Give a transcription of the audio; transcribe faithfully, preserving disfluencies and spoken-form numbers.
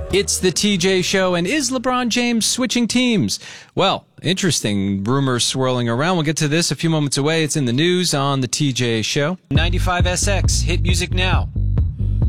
It's the T J Show, and is LeBron James switching teams? Well, interesting rumors swirling around. We'll get to this a few moments away. It's in the news on the T J Show. ninety-five S X, hit music now.